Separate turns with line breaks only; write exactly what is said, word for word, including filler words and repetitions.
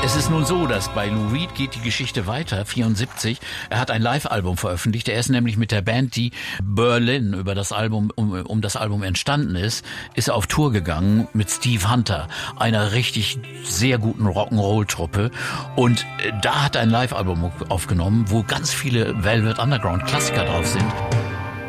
Es ist nun so, dass bei Lou Reed geht die Geschichte weiter, vierundsiebzig. Er hat ein Live-Album veröffentlicht. Er ist nämlich mit der Band, die Berlin über das Album, um, um das Album entstanden ist, ist auf Tour gegangen mit Steve Hunter, einer richtig sehr guten Rock'n'Roll-Truppe. Und da hat er ein Live-Album aufgenommen, wo ganz viele Velvet Underground-Klassiker drauf sind.